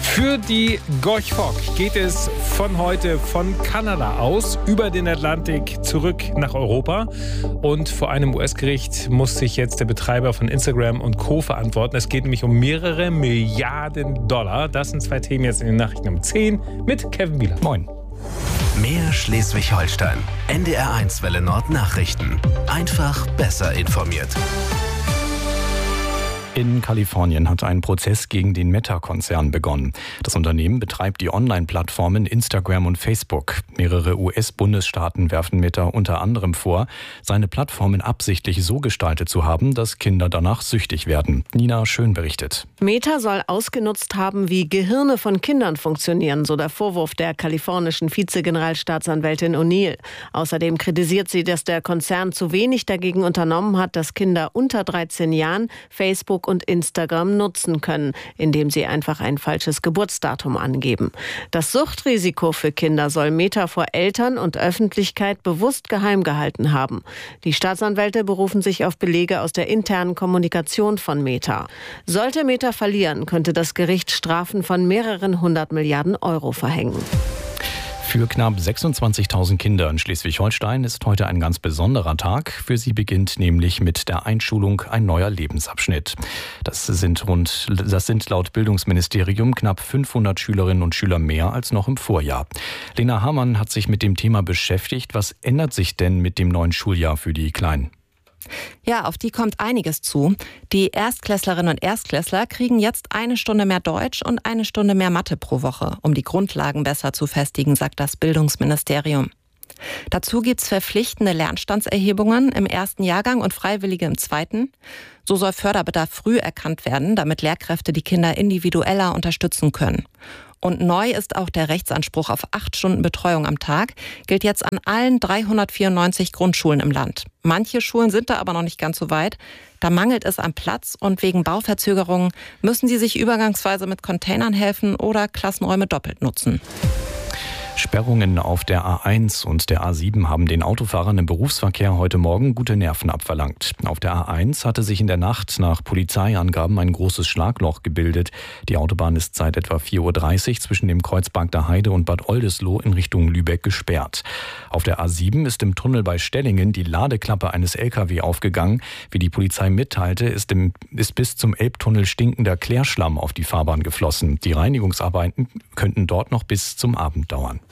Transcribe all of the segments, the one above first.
Für die Gorch Fock geht es von heute von Kanada aus über den Atlantik zurück nach Europa. Und vor einem US-Gericht muss sich jetzt der Betreiber von Instagram und Co. verantworten. Es geht nämlich um mehrere Milliarden Dollar. Das sind 2 Themen jetzt in den Nachrichten um 10 mit Kevin Wieler. Moin. Mehr Schleswig-Holstein. NDR1 Welle Nord Nachrichten. Einfach besser informiert. In Kalifornien hat ein Prozess gegen den Meta-Konzern begonnen. Das Unternehmen betreibt die Online-Plattformen Instagram und Facebook. Mehrere US-Bundesstaaten werfen Meta unter anderem vor, seine Plattformen absichtlich so gestaltet zu haben, dass Kinder danach süchtig werden. Nina Schön berichtet. Meta soll ausgenutzt haben, wie Gehirne von Kindern funktionieren, so der Vorwurf der kalifornischen Vizegeneralstaatsanwältin O'Neill. Außerdem kritisiert sie, dass der Konzern zu wenig dagegen unternommen hat, dass Kinder unter 13 Jahren Facebook und Instagram nutzen können, indem sie einfach ein falsches Geburtsdatum angeben. Das Suchtrisiko für Kinder soll Meta vor Eltern und Öffentlichkeit bewusst geheim gehalten haben. Die Staatsanwälte berufen sich auf Belege aus der internen Kommunikation von Meta. Sollte Meta verlieren, könnte das Gericht Strafen von mehreren 100 Milliarden Euro verhängen. Für knapp 26.000 Kinder in Schleswig-Holstein ist heute ein ganz besonderer Tag. Für sie beginnt nämlich mit der Einschulung ein neuer Lebensabschnitt. Das sind laut Bildungsministerium knapp 500 Schülerinnen und Schüler mehr als noch im Vorjahr. Lena Hamann hat sich mit dem Thema beschäftigt. Was ändert sich denn mit dem neuen Schuljahr für die Kleinen? Ja, auf die kommt einiges zu. Die Erstklässlerinnen und Erstklässler kriegen jetzt 1 Stunde mehr Deutsch und 1 Stunde mehr Mathe pro Woche, um die Grundlagen besser zu festigen, sagt das Bildungsministerium. Dazu gibt's verpflichtende Lernstandserhebungen im 1. Jahrgang und freiwillige im 2. So soll Förderbedarf früh erkannt werden, damit Lehrkräfte die Kinder individueller unterstützen können. Und neu ist auch der Rechtsanspruch auf 8 Stunden Betreuung am Tag, gilt jetzt an allen 394 Grundschulen im Land. Manche Schulen sind da aber noch nicht ganz so weit. Da mangelt es an Platz und wegen Bauverzögerungen müssen sie sich übergangsweise mit Containern helfen oder Klassenräume doppelt nutzen. Sperrungen auf der A1 und der A7 haben den Autofahrern im Berufsverkehr heute Morgen gute Nerven abverlangt. Auf der A1 hatte sich in der Nacht nach Polizeiangaben ein großes Schlagloch gebildet. Die Autobahn ist seit etwa 4:30 Uhr zwischen dem Kreuzberger Heide und Bad Oldesloe in Richtung Lübeck gesperrt. Auf der A7 ist im Tunnel bei Stellingen die Ladeklappe eines LKW aufgegangen. Wie die Polizei mitteilte, ist bis zum Elbtunnel stinkender Klärschlamm auf die Fahrbahn geflossen. Die Reinigungsarbeiten könnten dort noch bis zum Abend dauern.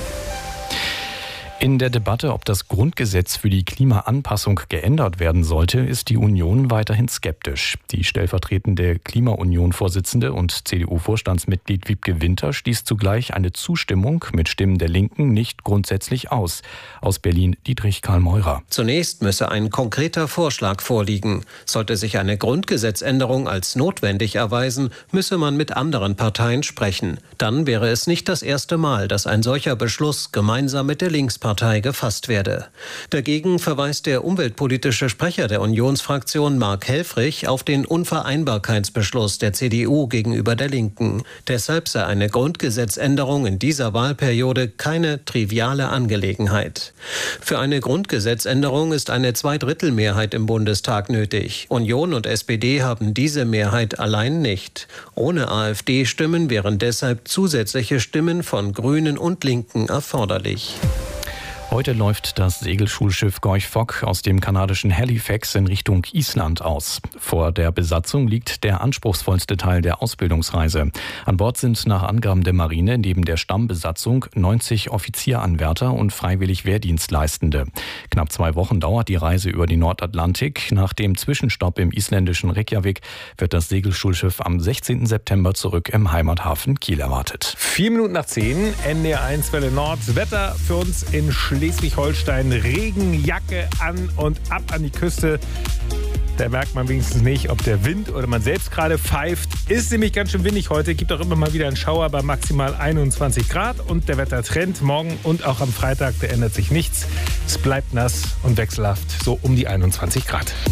In der Debatte, ob das Grundgesetz für die Klimaanpassung geändert werden sollte, ist die Union weiterhin skeptisch. Die stellvertretende Klima-Union-Vorsitzende und CDU-Vorstandsmitglied Wiebke Winter schließt zugleich eine Zustimmung mit Stimmen der Linken nicht grundsätzlich aus. Aus Berlin Dietrich Karl Meurer. Zunächst müsse ein konkreter Vorschlag vorliegen. Sollte sich eine Grundgesetzänderung als notwendig erweisen, müsse man mit anderen Parteien sprechen. Dann wäre es nicht das erste Mal, dass ein solcher Beschluss gemeinsam mit der Linkspartei gefasst werde. Dagegen verweist der umweltpolitische Sprecher der Unionsfraktion Mark Helfrich auf den Unvereinbarkeitsbeschluss der CDU gegenüber der Linken. Deshalb sei eine Grundgesetzänderung in dieser Wahlperiode keine triviale Angelegenheit. Für eine Grundgesetzänderung ist eine Zweidrittelmehrheit im Bundestag nötig. Union und SPD haben diese Mehrheit allein nicht. Ohne AfD-Stimmen wären deshalb zusätzliche Stimmen von Grünen und Linken erforderlich. Heute läuft das Segelschulschiff Gorch Fock aus dem kanadischen Halifax in Richtung Island aus. Vor der Besatzung liegt der anspruchsvollste Teil der Ausbildungsreise. An Bord sind nach Angaben der Marine neben der Stammbesatzung 90 Offizieranwärter und freiwillig Wehrdienstleistende. Knapp 2 Wochen dauert die Reise über den Nordatlantik. Nach dem Zwischenstopp im isländischen Reykjavik wird das Segelschulschiff am 16. September zurück im Heimathafen Kiel erwartet. 4 Minuten nach 10, NDR1 Welle Nord. Wetter für uns in Schleswig-Holstein. Regenjacke an und ab an die Küste. Da merkt man wenigstens nicht, ob der Wind oder man selbst gerade pfeift. Ist nämlich ganz schön windig heute. Gibt auch immer mal wieder einen Schauer bei maximal 21 Grad. Und der Wettertrend morgen und auch am Freitag, da ändert sich nichts. Es bleibt nass und wechselhaft, so um die 21 Grad.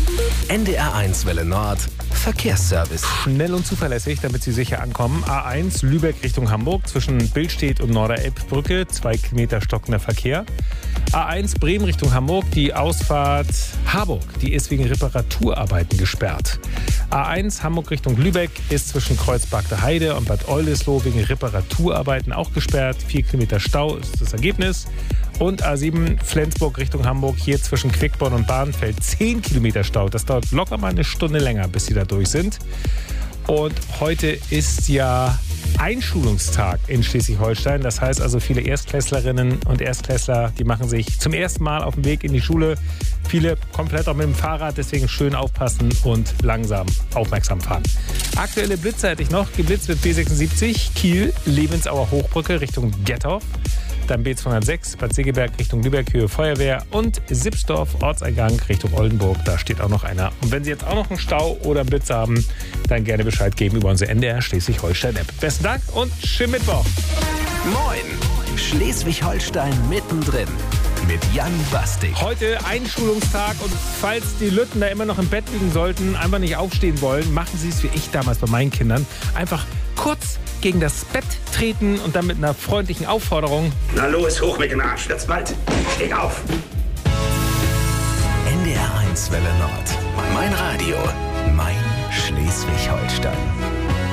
NDR1 Welle Nord Verkehrsservice. Schnell und zuverlässig, damit Sie sicher ankommen. A1 Lübeck Richtung Hamburg zwischen Billstedt und Norderelbbrücke. 2 Kilometer stockender Verkehr. A1 Bremen Richtung Hamburg. Die Ausfahrt Harburg, die ist wegen Reparaturarbeiten gesperrt. A1 Hamburg Richtung Lübeck ist zwischen Kreuzberg der Heide und Bad Oldesloe wegen Reparaturarbeiten auch gesperrt. 4 Kilometer Stau ist das Ergebnis. Und A7 Flensburg Richtung Hamburg, hier zwischen Quickborn und Bahrenfeld 10 Kilometer Stau. Das dauert locker mal eine Stunde länger, bis Sie da durch sind. Und heute ist ja Einschulungstag in Schleswig-Holstein. Das heißt also, viele Erstklässlerinnen und Erstklässler, die machen sich zum ersten Mal auf den Weg in die Schule. Viele komplett auch mit dem Fahrrad, deswegen schön aufpassen und langsam aufmerksam fahren. Aktuelle Blitze hätte ich noch. Geblitzt wird B76, Kiel, Lebensauer Hochbrücke Richtung Gettorf. Dann B206, Bad Segeberg Richtung Lübeck, Höhe Feuerwehr und Sipsdorf, Ortseingang Richtung Oldenburg. Da steht auch noch einer. Und wenn Sie jetzt auch noch einen Stau oder einen Blitz haben, dann gerne Bescheid geben über unsere NDR Schleswig-Holstein-App. Besten Dank und schönen Mittwoch. Moin! Schleswig-Holstein mittendrin. Mit Jan Bastig. Heute Einschulungstag und falls die Lütten da immer noch im Bett liegen sollten, einfach nicht aufstehen wollen, machen Sie es wie ich damals bei meinen Kindern. Einfach kurz gegen das Bett treten und dann mit einer freundlichen Aufforderung: Na los, hoch mit dem Arsch, wird's bald. Steh auf. NDR1 Welle Nord. Mein Radio. Mein Schleswig-Holstein.